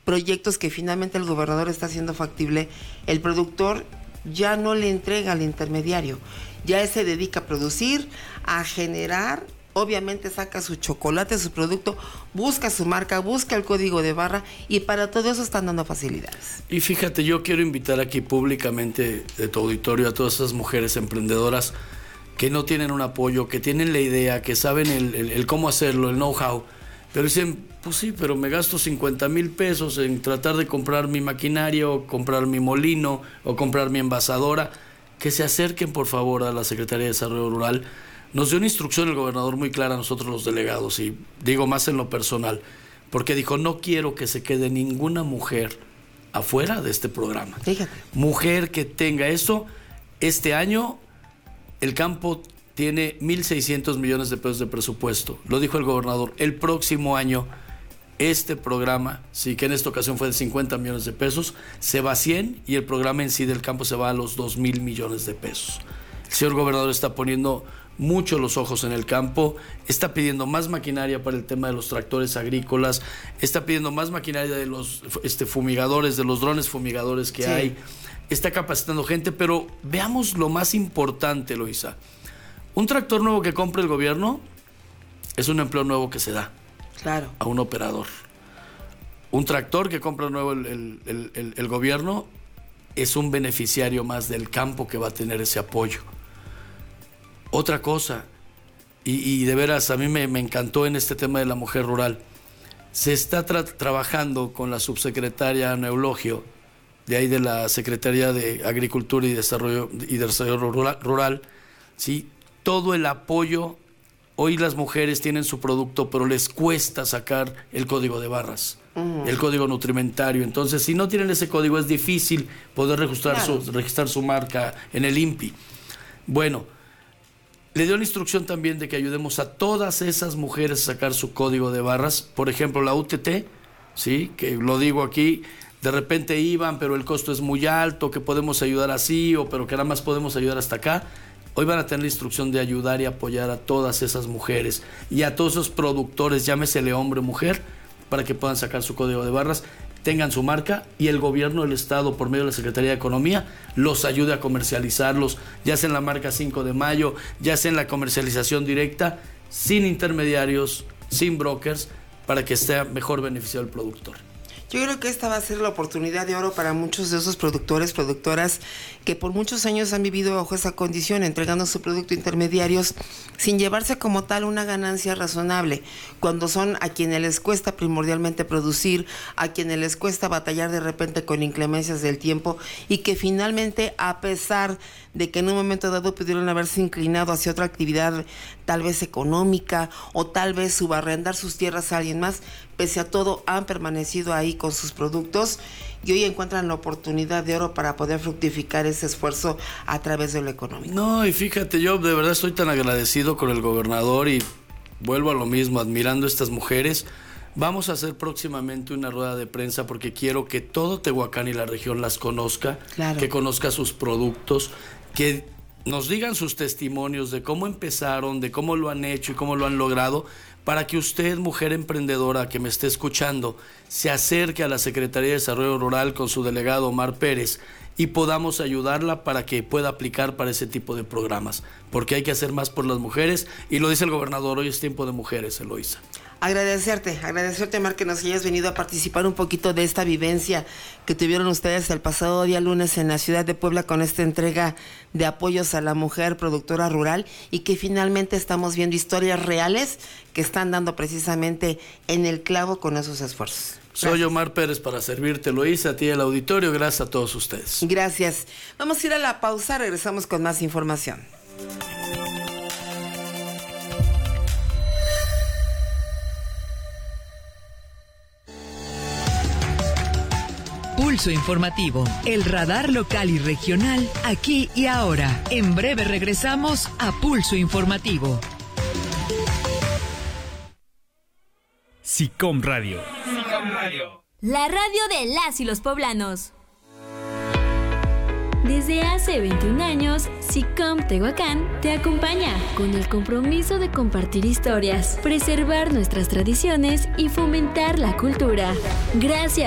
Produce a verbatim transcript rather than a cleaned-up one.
proyectos que finalmente el gobernador está haciendo factible, el productor ya no le entrega al intermediario, ya se dedica a producir, a generar. Obviamente saca su chocolate, su producto, busca su marca, busca el código de barra, y para todo eso están dando facilidades. Y fíjate, yo quiero invitar aquí públicamente de tu auditorio a todas esas mujeres emprendedoras que no tienen un apoyo, que tienen la idea, que saben el, el, el cómo hacerlo, el know-how, pero dicen, pues sí, pero me gasto cincuenta mil pesos en tratar de comprar mi maquinaria o comprar mi molino o comprar mi envasadora. Que se acerquen por favor a la Secretaría de Desarrollo Rural. Nos dio una instrucción el gobernador muy clara a nosotros los delegados, y digo más en lo personal, porque dijo, no quiero que se quede ninguna mujer afuera de este programa. Fíjate. Mujer que tenga eso. Este año el campo tiene mil seiscientos millones de pesos de presupuesto, lo dijo el gobernador. El próximo año este programa, sí, que en esta ocasión fue de cincuenta millones de pesos, se va a cien, y el programa en sí del campo se va a los dos mil millones de pesos. El señor gobernador está poniendo mucho los ojos en el campo, está pidiendo más maquinaria para el tema de los tractores agrícolas, está pidiendo más maquinaria de los este, fumigadores, de los drones fumigadores que sí hay, está capacitando gente, pero veamos lo más importante, Eloisa. Un tractor nuevo que compre el gobierno es un empleo nuevo que se da, claro, a un operador. Un tractor que compra nuevo el, el, el, el, el gobierno es un beneficiario más del campo que va a tener ese apoyo. Otra cosa, y, y de veras a mí me, me encantó en este tema de la mujer rural, se está tra- trabajando con la subsecretaria Ana Eulogio, de ahí de la Secretaría de Agricultura y Desarrollo, y Desarrollo Rural, rural, ¿sí? Todo el apoyo. Hoy las mujeres tienen su producto, pero les cuesta sacar el código de barras, uh-huh. el código nutrimentario. Entonces, si no tienen ese código, es difícil poder registrar, claro. su, registrar su marca en el I N P I. Bueno, le dio la instrucción también de que ayudemos a todas esas mujeres a sacar su código de barras. Por ejemplo, la U T T, ¿sí? Que lo digo aquí, de repente iban, pero el costo es muy alto, que podemos ayudar así, o pero que nada más podemos ayudar hasta acá. Hoy van a tener la instrucción de ayudar y apoyar a todas esas mujeres y a todos esos productores, llámesele hombre o mujer, para que puedan sacar su código de barras, tengan su marca, y el gobierno del estado, por medio de la Secretaría de Economía, los ayude a comercializarlos, ya sea en la marca cinco de mayo, ya sea en la comercialización directa, sin intermediarios, sin brokers, para que sea mejor beneficiado el productor. Yo creo que esta va a ser la oportunidad de oro para muchos de esos productores, productoras que por muchos años han vivido bajo esa condición, entregando su producto a intermediarios sin llevarse como tal una ganancia razonable, cuando son a quienes les cuesta primordialmente producir, a quienes les cuesta batallar de repente con inclemencias del tiempo, y que finalmente, a pesar de que en un momento dado pudieron haberse inclinado hacia otra actividad tal vez económica, o tal vez subarrendar sus tierras a alguien más, pese a todo han permanecido ahí con sus productos, y hoy encuentran la oportunidad de oro para poder fructificar ese esfuerzo a través de lo económico. No, y fíjate, yo de verdad estoy tan agradecido con el gobernador, y vuelvo a lo mismo, admirando a estas mujeres. Vamos a hacer próximamente una rueda de prensa, porque quiero que todo Tehuacán y la región las conozca, claro. que conozca sus productos, que nos digan sus testimonios de cómo empezaron, de cómo lo han hecho y cómo lo han logrado, para que usted, mujer emprendedora que me esté escuchando, se acerque a la Secretaría de Desarrollo Rural con su delegado Omar Pérez y podamos ayudarla para que pueda aplicar para ese tipo de programas, porque hay que hacer más por las mujeres, y lo dice el gobernador, hoy es tiempo de mujeres, Eloisa. Agradecerte, agradecerte, Mar, que nos hayas venido a participar un poquito de esta vivencia que tuvieron ustedes el pasado día lunes en la ciudad de Puebla con esta entrega de apoyos a la mujer productora rural, y que finalmente estamos viendo historias reales que están dando precisamente en el clavo con esos esfuerzos. Gracias. Soy Omar Pérez para servirte, Eloisa, a ti y al auditorio. Gracias a todos ustedes. Gracias. Vamos a ir a la pausa, regresamos con más información. Pulso Informativo, el radar local y regional, aquí y ahora. En breve regresamos a Pulso Informativo. SICOM Radio. SICOM Radio. La radio de las y los poblanos. Desde hace veintiún años, SICOM Tehuacán te acompaña con el compromiso de compartir historias, preservar nuestras tradiciones y fomentar la cultura. Gracias